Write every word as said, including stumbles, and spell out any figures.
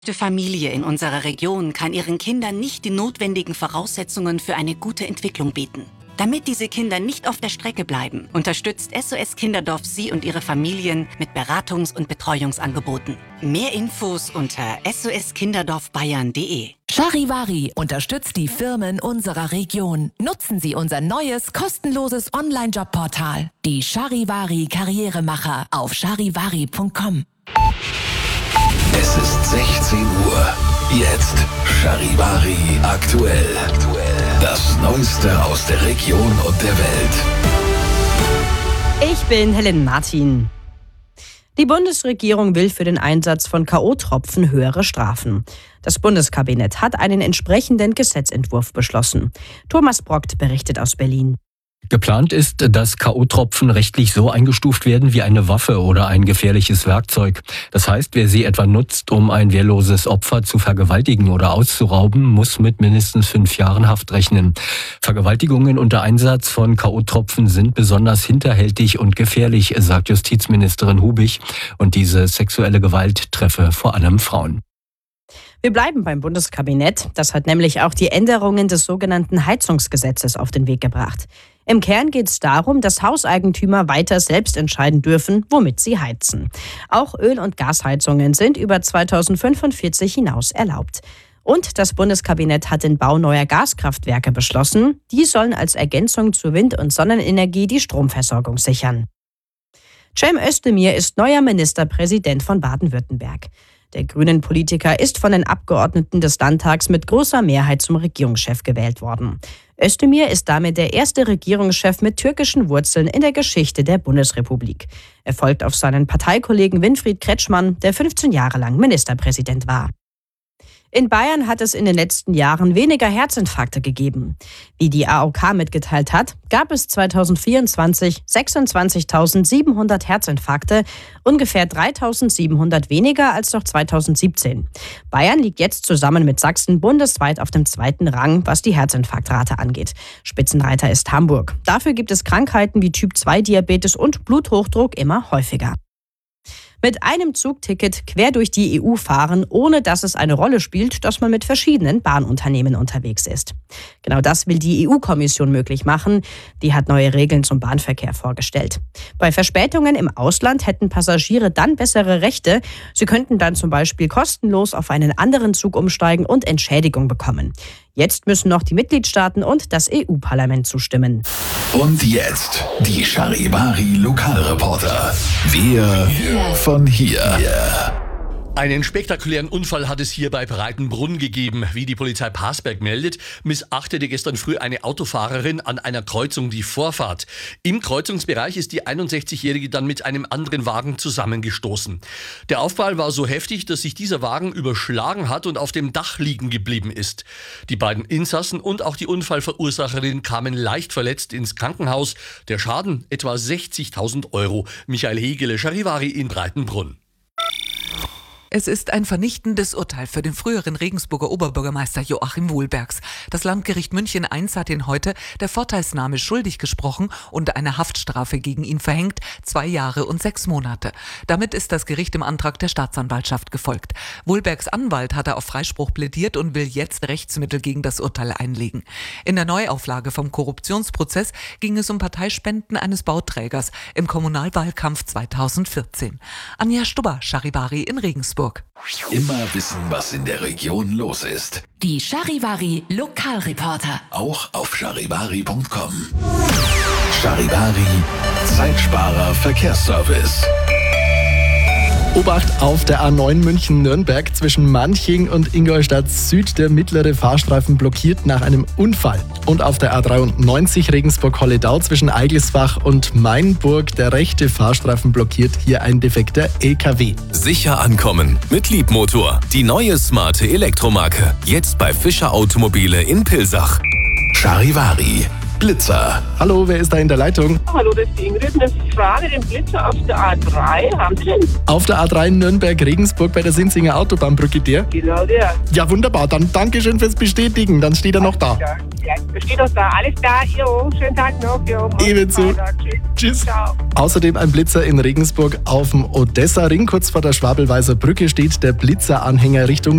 Die Familie in unserer Region kann ihren Kindern nicht die notwendigen Voraussetzungen für eine gute Entwicklung bieten. Damit diese Kinder nicht auf der Strecke bleiben, unterstützt S O S Kinderdorf Sie und Ihre Familien mit Beratungs- und Betreuungsangeboten. Mehr Infos unter s o s kinderdorf bayern punkt de. Charivari unterstützt die Firmen unserer Region. Nutzen Sie unser neues, kostenloses Online-Jobportal. Die Charivari Karrieremacher auf charivari punkt com. Es ist sechzehn Uhr. Jetzt Charivari aktuell. Das Neueste aus der Region und der Welt. Ich bin Helen Martin. Die Bundesregierung will für den Einsatz von K O-Tropfen höhere Strafen. Das Bundeskabinett hat einen entsprechenden Gesetzentwurf beschlossen. Thomas Brockt berichtet aus Berlin. Geplant ist, dass K O-Tropfen rechtlich so eingestuft werden wie eine Waffe oder ein gefährliches Werkzeug. Das heißt, wer sie etwa nutzt, um ein wehrloses Opfer zu vergewaltigen oder auszurauben, muss mit mindestens fünf Jahren Haft rechnen. Vergewaltigungen unter Einsatz von K O-Tropfen sind besonders hinterhältig und gefährlich, sagt Justizministerin Hubig. Und diese sexuelle Gewalt treffe vor allem Frauen. Wir bleiben beim Bundeskabinett. Das hat nämlich auch die Änderungen des sogenannten Heizungsgesetzes auf den Weg gebracht. Im Kern geht es darum, dass Hauseigentümer weiter selbst entscheiden dürfen, womit sie heizen. Auch Öl- und Gasheizungen sind über zweitausendfünfundvierzig hinaus erlaubt. Und das Bundeskabinett hat den Bau neuer Gaskraftwerke beschlossen. Die sollen als Ergänzung zur Wind- und Sonnenenergie die Stromversorgung sichern. Cem Özdemir ist neuer Ministerpräsident von Baden-Württemberg. Der Grünen-Politiker ist von den Abgeordneten des Landtags mit großer Mehrheit zum Regierungschef gewählt worden. Özdemir ist damit der erste Regierungschef mit türkischen Wurzeln in der Geschichte der Bundesrepublik. Er folgt auf seinen Parteikollegen Winfried Kretschmann, der fünfzehn Jahre lang Ministerpräsident war. In Bayern hat es in den letzten Jahren weniger Herzinfarkte gegeben. Wie die A O K mitgeteilt hat, gab es zweitausendvierundzwanzig sechsundzwanzigtausendsiebenhundert Herzinfarkte, ungefähr dreitausendsiebenhundert weniger als noch zweitausendsiebzehn. Bayern liegt jetzt zusammen mit Sachsen bundesweit auf dem zweiten Rang, was die Herzinfarktrate angeht. Spitzenreiter ist Hamburg. Dafür gibt es Krankheiten wie Typ zwei Diabetes und Bluthochdruck immer häufiger. Mit einem Zugticket quer durch die E U fahren, ohne dass es eine Rolle spielt, dass man mit verschiedenen Bahnunternehmen unterwegs ist. Genau das will die E U-Kommission möglich machen. Die hat neue Regeln zum Bahnverkehr vorgestellt. Bei Verspätungen im Ausland hätten Passagiere dann bessere Rechte. Sie könnten dann zum Beispiel kostenlos auf einen anderen Zug umsteigen und Entschädigung bekommen. Jetzt müssen noch die Mitgliedstaaten und das E U-Parlament zustimmen. Und jetzt die Charivari Lokalreporter. Wir von hier. Einen spektakulären Unfall hat es hier bei Breitenbrunn gegeben. Wie die Polizei Parsberg meldet, missachtete gestern früh eine Autofahrerin an einer Kreuzung die Vorfahrt. Im Kreuzungsbereich ist die einundsechzigjährige dann mit einem anderen Wagen zusammengestoßen. Der Aufprall war so heftig, dass sich dieser Wagen überschlagen hat und auf dem Dach liegen geblieben ist. Die beiden Insassen und auch die Unfallverursacherin kamen leicht verletzt ins Krankenhaus. Der Schaden etwa sechzigtausend Euro. Michael Hegele, Charivari in Breitenbrunn. Es ist ein vernichtendes Urteil für den früheren Regensburger Oberbürgermeister Joachim Wohlbergs. Das Landgericht München eins hat ihn heute der Vorteilsnahme schuldig gesprochen und eine Haftstrafe gegen ihn verhängt, zwei Jahre und sechs Monate. Damit ist das Gericht dem Antrag der Staatsanwaltschaft gefolgt. Wohlbergs Anwalt hatte auf Freispruch plädiert und will jetzt Rechtsmittel gegen das Urteil einlegen. In der Neuauflage vom Korruptionsprozess ging es um Parteispenden eines Bauträgers im Kommunalwahlkampf zweitausendvierzehn. Anja Stubber, Charivari in Regensburg. Immer wissen, was in der Region los ist. Die Charivari Lokalreporter. Auch auf charivari punkt com. Charivari, Zeitsparer Verkehrsservice. Obacht auf der A neun München-Nürnberg zwischen Manching und Ingolstadt Süd. Der mittlere Fahrstreifen blockiert nach einem Unfall. Und auf der A dreiundneunzig Regensburg-Holledau zwischen Eigelsbach und Mainburg. Der rechte Fahrstreifen blockiert hier ein defekter L K W. Sicher ankommen mit Liebmotor. Die neue smarte Elektromarke. Jetzt bei Fischer Automobile in Pilsach. Charivari, Blitzer. Hallo, wer ist da in der Leitung? Hallo, das ist die Ingrid. Eine Frage, den Blitzer auf der A drei, haben Sie den? Auf der A drei Nürnberg-Regensburg bei der Sinzinger Autobahnbrücke der? Genau der. Ja, wunderbar. Dann Dankeschön fürs Bestätigen. Dann steht er noch da. Ja, ja, steht doch da. Alles klar. Jo, schönen Tag noch. Jo, ebenso. Tschüss. Ciao. Außerdem ein Blitzer in Regensburg auf dem Odessa-Ring. Kurz vor der Schwabelweiser Brücke steht der Blitzeranhänger Richtung